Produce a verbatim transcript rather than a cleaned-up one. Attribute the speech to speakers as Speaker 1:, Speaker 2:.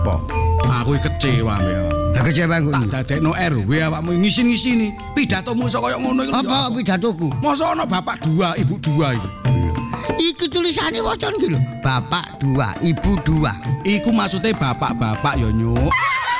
Speaker 1: Apa?
Speaker 2: Aku iki kecewa mbek.
Speaker 1: Lah kecewa
Speaker 2: Tak
Speaker 1: ngono.
Speaker 2: dadekno R W awakmu ngisi-ngisini. Pidatomu iso koyo ngono iki.
Speaker 1: Apa pidatoku?
Speaker 2: Masa ana bapak dua, ibu dua iki.
Speaker 1: Iki tulisane wacan iki lho. Bapak dua, ibu dua.
Speaker 2: Iku maksudnya bapak-bapak ya nyuk.